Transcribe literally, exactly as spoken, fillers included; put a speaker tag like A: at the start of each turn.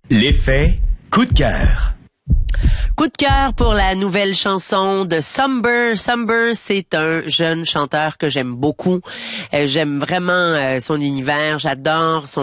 A: L'effet coup de cœur.
B: Coup de cœur pour la nouvelle chanson de Sumber. Sumber, c'est un jeune chanteur que j'aime beaucoup. Euh, j'aime vraiment euh, son univers. J'adore son